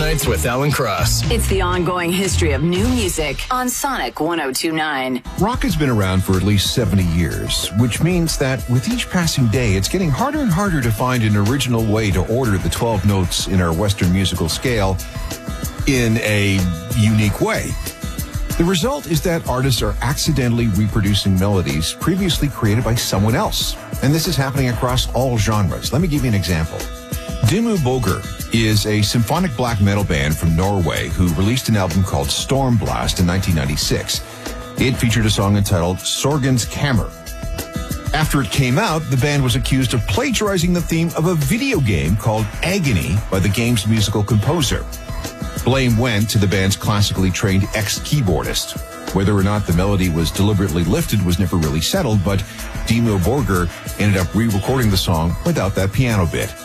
Nights with Alan Cross. It's the ongoing history of new music on Sonic 102.9. Rock has been around for at least 70 years, which means that with each passing day, it's getting harder and harder to find an original way to order the 12 notes in our Western musical scale in a unique way. The result is that artists are accidentally reproducing melodies previously created by someone else. And this is happening across all genres. Let me give you an example. Dimmu Borgir is a symphonic black metal band from Norway who released an album called Stormblast in 1996. It featured a song entitled Sorgens Kammer. After it came out, the band was accused of plagiarizing the theme of a video game called Agony by the game's musical composer. Blame went to the band's classically trained ex-keyboardist. Whether or not the melody was deliberately lifted was never really settled, but Dimmu Borgir ended up re-recording the song without that piano bit.